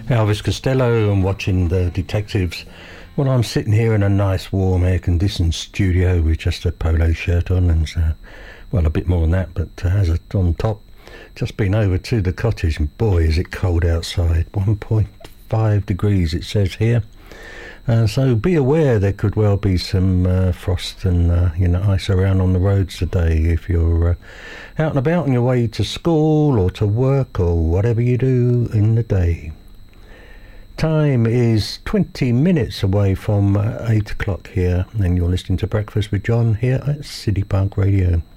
Elvis Costello and watching The Detectives. Well, I'm sitting here in a nice warm air-conditioned studio with just a polo shirt on and, well, a bit more than that, but as on top, just been over to the cottage and boy, is it cold outside. 1.5 degrees it says here. So be aware there could well be some frost and ice around on the roads today if you're out and about on your way to school or to work or whatever you do in the day. Time is 20 minutes away from 8 o'clock here, and you're listening to Breakfast with John here at City Park Radio.